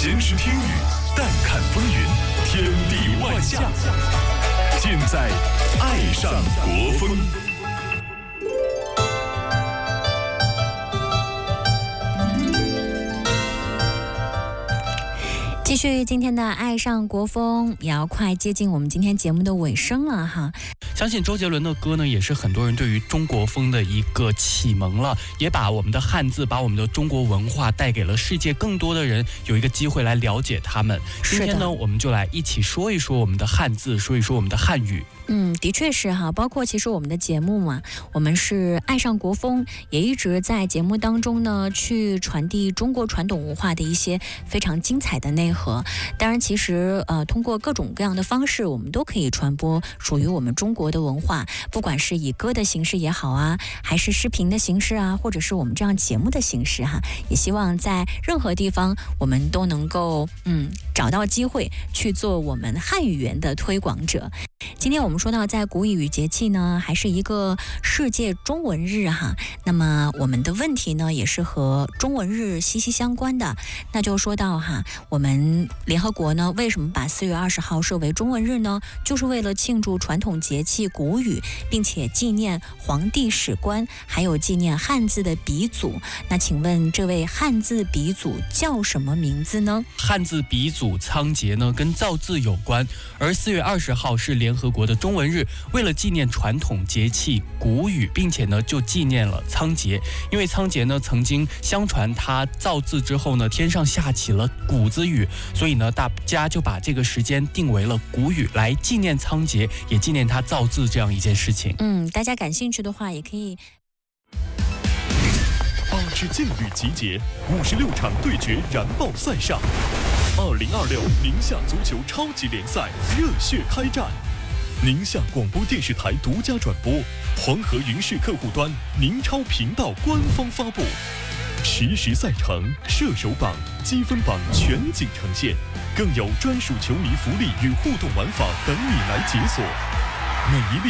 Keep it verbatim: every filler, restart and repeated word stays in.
闲时听雨，淡看风云，天地万象，尽在爱上国风。 继续今天的爱上国风，也要快接近我们今天节目的尾声了哈。 相信周杰伦的歌呢，也是很多人对于中国风的一个启蒙了，也把我们的汉字，把我们的中国文化带给了世界更多的人，有一个机会来了解他们。今天呢，我们就来一起说一说我们的汉字，说一说我们的汉语。 嗯，的确是哈，包括其实我们的节目嘛，我们是爱上国风，也一直在节目当中呢去传递中国传统文化的一些非常精彩的内核。当然，其实呃通过各种各样的方式，我们都可以传播属于我们中国的文化，不管是以歌的形式也好啊，还是视频的形式啊，或者是我们这样节目的形式哈，也希望在任何地方我们都能够嗯找到机会去做我们汉语言的推广者。今天我们说到在古语与节气呢，还是一个世界中文日哈。那么我们的问题呢，也是和中文日息息相关的。那就说到哈，我们联合国呢，为什么把四月二十号设为中文日呢？就是为了庆祝传统节气古语，并且纪念黄帝史官，还有纪念汉字的鼻祖。那请问这位汉字鼻祖叫什么名字呢？ 汉字鼻祖仓颉呢，跟造字有关，而四月二十号是联合国的中文日，为了纪念传统节气谷雨，并且呢就纪念了仓颉。因为仓颉呢曾经相传他造字之后呢，天上下起了谷子雨，所以呢大家就把这个时间定为了谷雨，来纪念仓颉，也纪念他造字这样一件事情。 嗯，大家感兴趣的话也可以。 八支劲旅集结，五十六场对决燃爆赛上。二零二六宁夏足球超级联赛热血开战，宁夏广播电视台独家转播，黄河云视客户端宁超频道官方发布，实时赛程、射手榜、积分榜全景呈现，更有专属球迷福利与互动玩法等你来解锁。每一粒